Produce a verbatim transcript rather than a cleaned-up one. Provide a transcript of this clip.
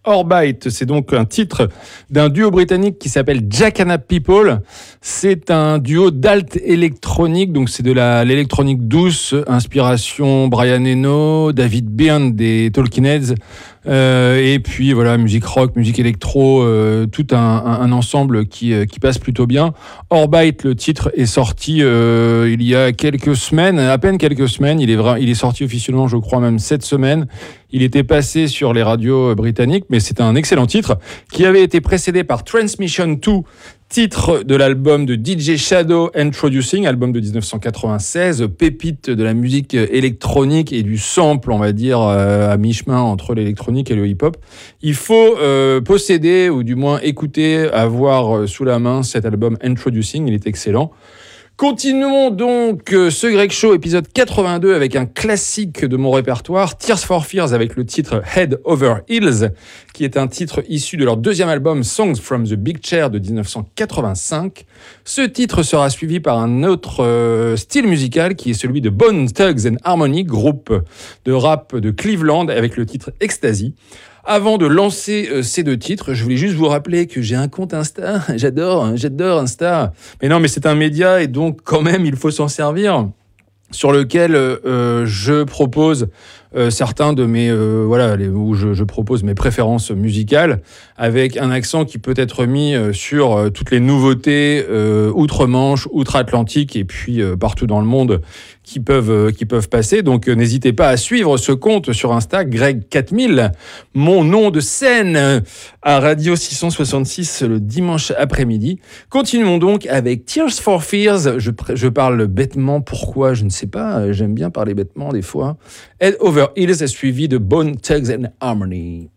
Orbite, c'est donc un titre d'un duo britannique qui s'appelle Jacana People. C'est un duo d'alt électronique, donc c'est de la, l'électronique douce, inspiration Brian Eno, David Byrne des Talking Heads, euh, et puis voilà, musique rock, musique électro, euh, tout un, un, un ensemble qui, qui passe plutôt bien. Orbite, le titre, est sorti euh, il y a quelques semaines, à peine quelques semaines, il est, vra- il est sorti officiellement, je crois même cette semaine. Il était passé sur les radios britanniques, mais c'est un excellent titre qui avait été précédé par Transmission deux, titre de l'album de D J Shadow Introducing, album de dix-neuf cent quatre-vingt-seize, pépite de la musique électronique et du sample, on va dire, euh, à mi-chemin entre l'électronique et le hip-hop. Il faut euh, posséder, ou du moins écouter, avoir sous la main cet album Introducing, il est excellent. Continuons donc ce Greg Show épisode quatre-vingt-deux avec un classique de mon répertoire, Tears for Fears avec le titre Head Over Heels, qui est un titre issu de leur deuxième album Songs from the Big Chair de dix-neuf cent quatre-vingt-cinq. Ce titre sera suivi par un autre euh, style musical qui est celui de Bone Thugs and Harmony, groupe de rap de Cleveland, avec le titre Ecstasy. Avant de lancer euh, ces deux titres, je voulais juste vous rappeler que j'ai un compte Insta. J'adore, j'adore Insta. Mais non, mais c'est un média et donc quand même, il faut s'en servir. Sur lequel euh, je propose euh, certains de mes euh, voilà les, où je, je propose mes préférences musicales avec un accent qui peut être mis euh, sur euh, toutes les nouveautés euh, outre-Manche, outre-Atlantique et puis euh, partout dans le monde qui peuvent euh, qui peuvent passer. Donc euh, n'hésitez pas à suivre ce compte sur Insta, Greg quatre mille, mon nom de scène à Radio six cent soixante-six le dimanche après-midi. Continuons donc avec Tears for Fears. Je, je parle bêtement, pourquoi je ne sais pas, j'aime bien parler bêtement des fois. Head Over Heels est suivi de Bone Thugs and Harmony.